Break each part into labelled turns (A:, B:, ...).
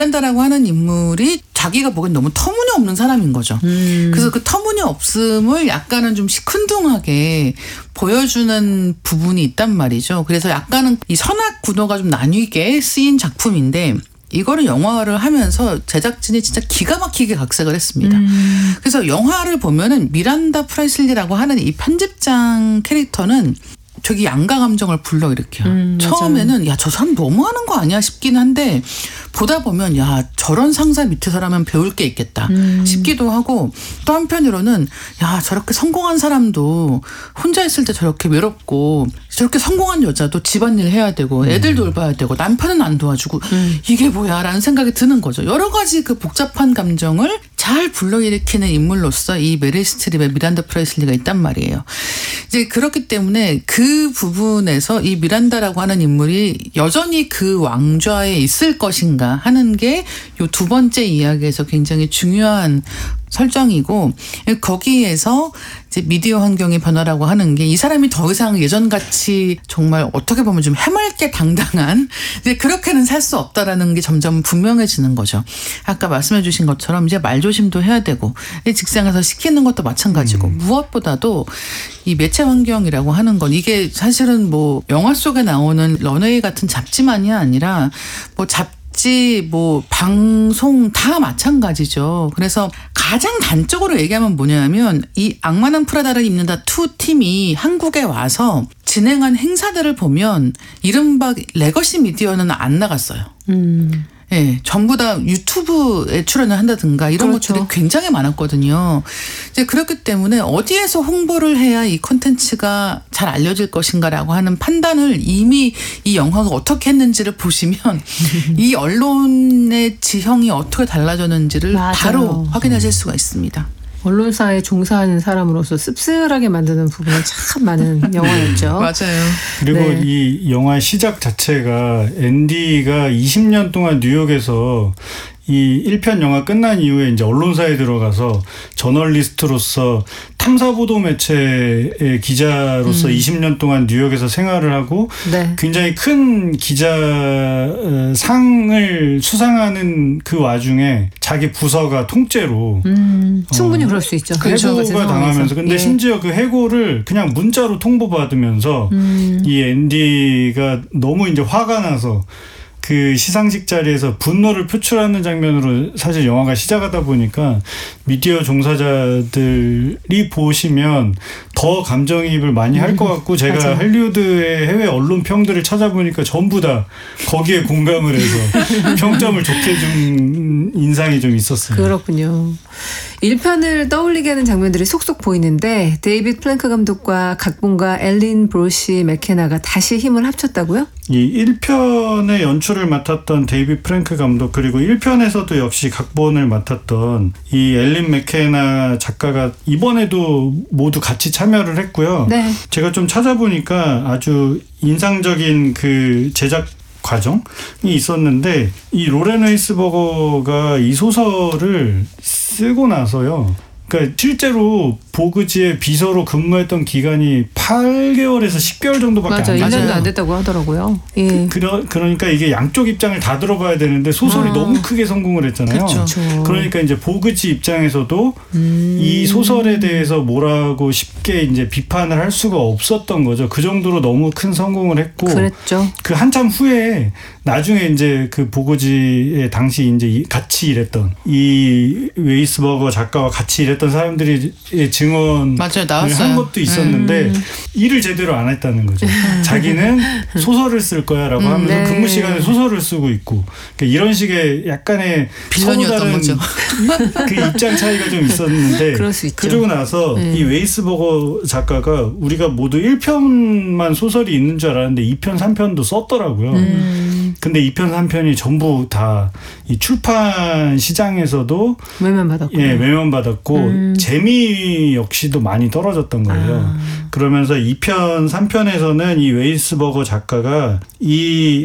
A: 미란다라고 하는 인물이 자기가 보기엔 너무 터무니없는 사람인 거죠. 그래서 그 터무니없음을 약간은 좀 시큰둥하게 보여주는 부분이 있단 말이죠. 그래서 약간은 이 선악 군어가 좀 나뉘게 쓰인 작품인데 이거를 영화를 하면서 제작진이 진짜 기가 막히게 각색을 했습니다. 그래서 영화를 보면은 미란다 프레슬리라고 하는 이 편집장 캐릭터는 되게 양가 감정을 불러일으켜요. 처음에는 야, 저 사람 너무하는 거 아니야 싶긴 한데 보다 보면 야, 저런 상사 밑에서라면 배울 게 있겠다 싶기도 하고 또 한편으로는 야, 저렇게 성공한 사람도 혼자 있을 때 저렇게 외롭고 저렇게 성공한 여자도 집안일 해야 되고 애들 돌봐야 되고 남편은 안 도와주고 이게 뭐야 라는 생각이 드는 거죠. 여러 가지 그 복잡한 감정을 잘 불러일으키는 인물로서 이 메릴 스트립의 미란다 프레슬리가 있단 말이에요. 이제 그렇기 때문에 그 부분에서 이 미란다라고 하는 인물이 여전히 그 왕좌에 있을 것인가 하는 게 요 두 번째 이야기에서 굉장히 중요한 설정이고 거기에서 이제 미디어 환경의 변화라고 하는 게 이 사람이 더 이상 예전같이 정말 어떻게 보면 좀 해맑게 당당한 이제 그렇게는 살 수 없다라는 게 점점 분명해지는 거죠. 아까 말씀해 주신 것처럼 이제 말조심도 해야 되고 직장에서 시키는 것도 마찬가지고 무엇보다도 이 매체 환경이라고 하는 건 이게 사실은 뭐 영화 속에 나오는 런웨이 같은 잡지만이 아니라 뭐 잡지, 뭐 방송 다 마찬가지죠. 그래서 가장 단적으로 얘기하면 뭐냐면 이 악마는 프라다를 입는다 2 팀이 한국에 와서 진행한 행사들을 보면 이른바 레거시 미디어는 안 나갔어요. 네, 전부 다 유튜브에 출연을 한다든가 이런
B: 그렇죠.
A: 것들이 굉장히 많았거든요. 이제 그렇기 때문에 어디에서 홍보를 해야 이 콘텐츠가 잘 알려질 것인가라고 하는 판단을 이미 이 영화가 어떻게 했는지를 보시면 이 언론의 지형이 어떻게 달라졌는지를
B: 맞아요.
A: 바로 확인하실 수가 있습니다.
B: 언론사에 종사하는 사람으로서 씁쓸하게 만드는 부분이 참 많은 영화였죠.
A: 맞아요.
C: 그리고
B: 네.
C: 이 영화 시작 자체가 앤디가 20년 동안 뉴욕에서 이 1편 영화 끝난 이후에 이제 언론사에 들어가서 저널리스트로서 탐사보도 매체의 기자로서 20년 동안 뉴욕에서 생활을 하고
B: 네.
C: 굉장히 큰 기자상을 수상하는 그 와중에 자기 부서가 통째로
B: 충분히 그럴 수 있죠.
C: 해고가 당하면서 근데 심지어 그 해고를 그냥 문자로 통보받으면서 이 앤디가 너무 이제 화가 나서 그 시상식 자리에서 분노를 표출하는 장면으로 사실 영화가 시작하다 보니까 미디어 종사자들이 보시면 더 감정이입을 많이 할 것 같고 제가
B: 맞아요.
C: 할리우드의 해외 언론 평들을 찾아보니까 전부 다 거기에 공감을 해서 평점을 좋게 준 인상이 좀 있었습니다.
B: 그렇군요. 1편을 떠올리게 하는 장면들이 속속 보이는데 데이빗 플랭크 감독과 각본가 엘린 브로시 맥케나가 다시 힘을 합쳤다고요?
C: 이 1편의 연출을 맡았던 데이빗 프랭크 감독 그리고 1편에서도 역시 각본을 맡았던 이 엘린 맥케나 작가가 이번에도 모두 같이 참여를 했고요.
B: 네.
C: 제가 좀 찾아보니까 아주 인상적인 그 제작 과정이 있었는데 이 로렌 웨이스버거가 이 소설을 쓰고 나서요. 그러니까 실제로 보그지의 비서로 근무했던 기간이 8개월에서 10개월 정도밖에
B: 맞아,
C: 안 됐어요.
B: 1년도 안 됐다고 하더라고요. 예.
C: 그러니까 이게 양쪽 입장을 다 들어봐야 되는데 소설이 너무 크게 성공을 했잖아요.
A: 그렇죠.
C: 그러니까 이제 보그지 입장에서도 이 소설에 대해서 뭐라고 쉽게 이제 비판을 할 수가 없었던 거죠. 그 정도로 너무 큰 성공을 했고.
B: 그랬죠.
C: 그 한참 후에 나중에 이제 그 보그지에 당시 이제 같이 일했던 이 웨이스버거 작가와 같이 일했던 사람들이 증언을
A: 맞아요. 나왔어요.
C: 한 것도 있었는데 일을 제대로 안 했다는 거죠. 자기는 소설을 쓸 거야라고 하면서
B: 네.
C: 근무 시간에 소설을 쓰고 있고 그러니까 이런 식의 약간의
A: 빌런이었던
C: 서로 다른
A: 거죠.
C: 그 입장 차이가 좀 있었는데
B: 그럴 수 있죠.
C: 그러고 나서 이 웨이스버거 작가가 우리가 모두 1편만 소설이 있는 줄 알았는데 2편, 3편도 썼더라고요. 근데 2편, 3편이 전부 다 이 출판 시장에서도
B: 외면받았고.
C: 예, 외면받았고 재미 역시도 많이 떨어졌던 거예요. 그러면서 2편, 3편에서는 이 웨이스버거 작가가 이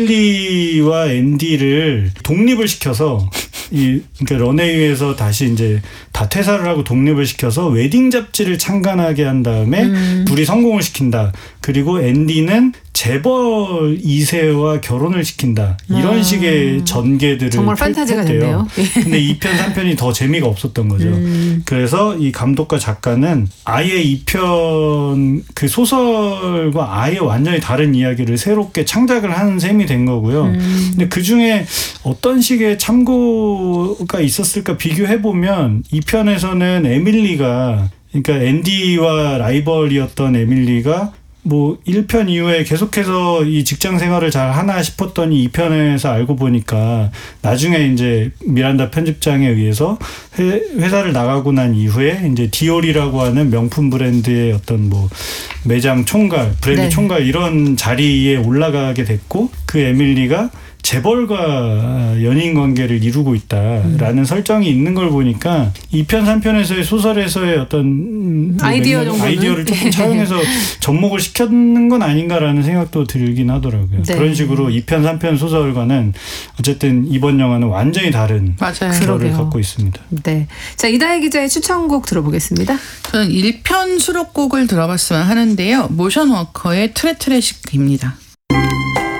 C: 에밀리와 앤디를 독립을 시켜서 그러니까 런웨이에서 다시 이제 다 퇴사를 하고 독립을 시켜서 웨딩 잡지를 창간하게 한 다음에 둘이 성공을 시킨다. 그리고 앤디는 재벌 2세와 결혼을 시킨다. 이런 식의 전개들을
B: 정말 판타지가 됐네요.
C: 근데 2편, 3편이 더 재미가 없었던 거죠. 그래서 이 감독과 작가는 아예 2편 그 소설과 아예 완전히 다른 이야기를 새롭게 창작을 하는 셈이 된 거고요. 근데 그중에 어떤 식의 참고가 있었을까 비교해보면 2편에서는 에밀리가, 그러니까 앤디와 라이벌이었던 에밀리가 뭐 1편 이후에 계속해서 이 직장 생활을 잘 하나 싶었더니 2편에서 알고 보니까 나중에 이제 미란다 편집장에 의해서 회사를 나가고 난 이후에 이제 디올이라고 하는 명품 브랜드의 어떤 뭐 매장 총괄, 브랜드
B: 네.
C: 총괄 이런 자리에 올라가게 됐고, 그 에밀리가 재벌과 연인 관계를 이루고 있다라는 설정이 있는 걸 보니까 2편, 3편에서의 소설에서의 어떤
B: 아이디어 정도는
C: 아이디어를 조금 차용해서 접목을 시켰는 건 아닌가라는 생각도 들긴 하더라고요.
B: 네.
C: 그런 식으로 2편, 3편 소설과는 어쨌든 이번 영화는 완전히 다른
A: 맞아요.
C: 결을
B: 그러게요.
C: 갖고 있습니다.
B: 네. 자, 이다혜 기자의 추천곡 들어보겠습니다.
A: 저는 1편 수록곡을 들어봤으면 하는데요. 모션워커의 트레트레식입니다.